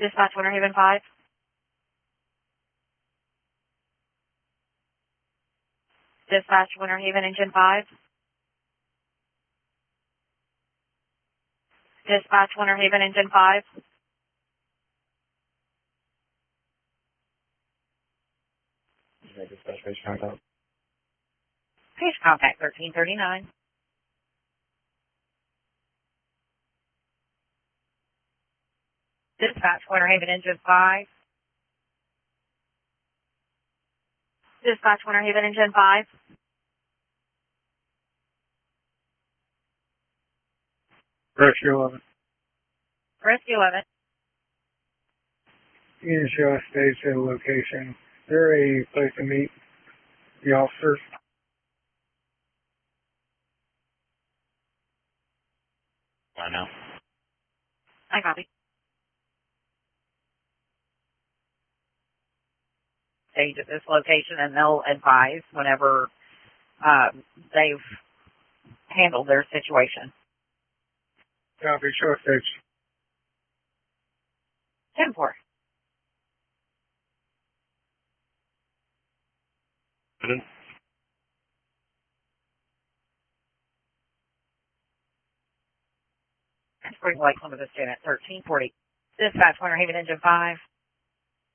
Dispatch Winter Haven 5. Dispatch Winter Haven Engine 5. Dispatch Winter Haven Engine 5. Dispatch page contact. Page contact 1339. Dispatch Winter Haven Engine 5. Dispatch Winter Haven Engine 5. Rescue 11. Rescue 11. You can show us stage to the location. Is there a place to meet the officers? I know. I copy. Stage at this location, and they'll advise whenever they've handled their situation. Copy, show us stage. 10-4. Spring Lake Limited Student 1340. Dispatch Winter Haven Engine 5.